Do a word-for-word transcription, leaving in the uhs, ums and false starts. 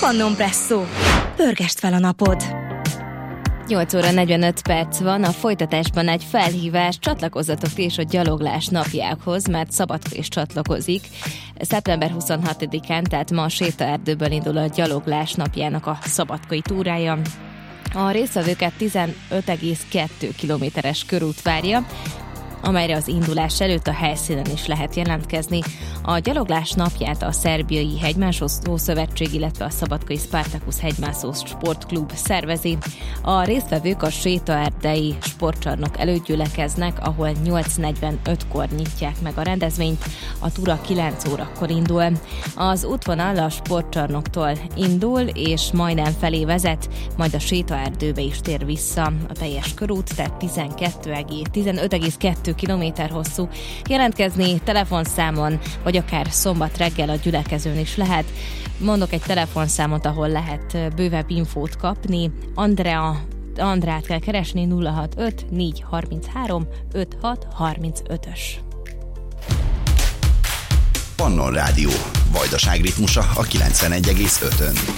Pannon Presszó. Pörgesd fel a napod! nyolc óra negyvenöt perc van, a folytatásban egy felhívás, csatlakozzatok ti is a gyaloglás napjához, mert Szabadka is csatlakozik. szeptember huszonhatodikán, tehát ma a sétaerdőből indul a gyaloglás napjának a szabadkai túrája. A résztvevőket tizenöt egész kettő kilométeres körút várja, amelyre az indulás előtt a helyszínen is lehet jelentkezni. A gyaloglás napját a Szerbiai Hegymászó Szövetség, illetve a Szabadkai Spartacus Hegymászó Sportklub szervezi. A résztvevők a sétaerdei sportcsarnok előtt gyülekeznek, ahol nyolc negyvenötkor nyitják meg a rendezvényt, a túra kilenc órakor indul. Az útvonal a sportcsarnoktól indul, és majdnem felé vezet, majd a sétaerdőbe is tér vissza. A teljes körút, tehát tizenöt egész kettő kilométer hosszú. Jelentkezni telefonszámon, vagy akár szombat reggel a gyülekezőn is lehet. Mondok egy telefonszámot, ahol lehet bővebb infót kapni. Andrea, Andrát kell keresni, nulla hatvanöt négy harminchárom ötvenhat harmincötös. Pannon Rádió, Vajdaság ritmusa a kilencvenegy egész ötön.